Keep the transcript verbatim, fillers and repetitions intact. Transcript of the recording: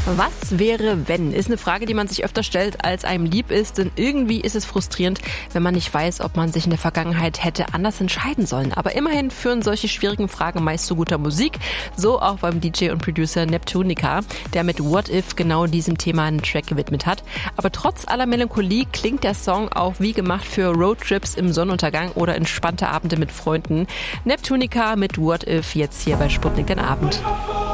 Was wäre, wenn? Ist eine Frage, die man sich öfter stellt, als einem lieb ist. Denn irgendwie ist es frustrierend, wenn man nicht weiß, ob man sich in der Vergangenheit hätte anders entscheiden sollen. Aber immerhin führen solche schwierigen Fragen meist zu guter Musik. So auch beim D J und Producer Neptunica, der mit What If genau diesem Thema einen Track gewidmet hat. Aber trotz aller Melancholie klingt der Song auch wie gemacht für Roadtrips im Sonnenuntergang oder entspannte Abende mit Freunden. Neptunica mit What If jetzt hier bei Sputnik den Abend.